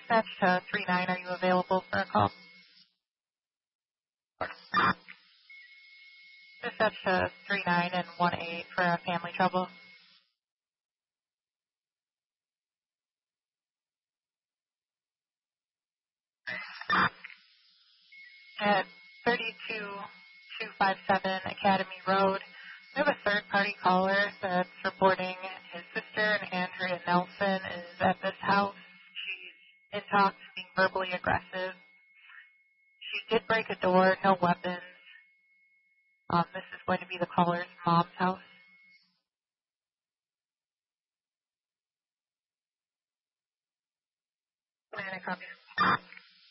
Dispatch to 39, are you available for a call? Dispatch to 39 and 18 for a family trouble. At 32257 Academy Road, we have a third-party caller that's reporting his sister, Andrea Nelson, is at this house. She's in talks, being verbally aggressive. She did break a door, no weapons. This is going to be the caller's mom's house. Can I copy?